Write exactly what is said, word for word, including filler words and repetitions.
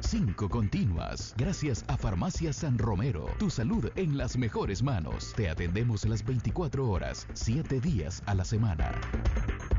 cinco continuas. Gracias a Farmacia San Romero. Tu salud en las mejores manos. Te atendemos las veinticuatro horas, siete días a la semana.